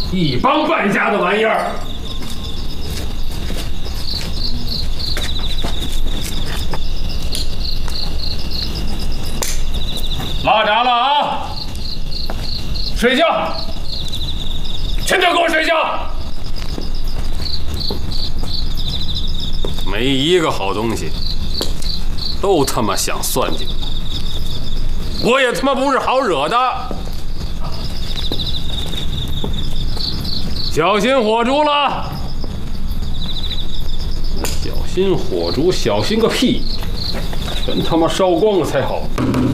一帮败家的玩意儿！拉闸了啊！睡觉，全都给我睡觉！没一个好东西，都他妈想算计我，我也他妈不是好惹的。小心火烛了！小心火烛，小心个屁！全他妈烧光了才好。